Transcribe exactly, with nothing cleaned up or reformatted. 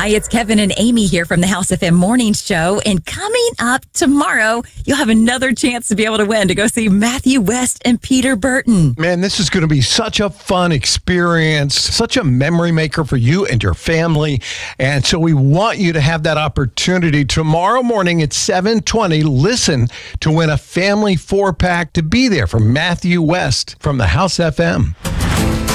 Hi, it's Kevin and Amy here from the House F M Morning Show. And coming up tomorrow, you'll have another chance to be able to win to go see Matthew West and Peter Burton. Man, this is going to be such a fun experience, such a memory maker for you and your family. And so we want you to have that opportunity tomorrow morning at seven twenty. Listen to win a family four-pack to be there for Matthew West from the House F M.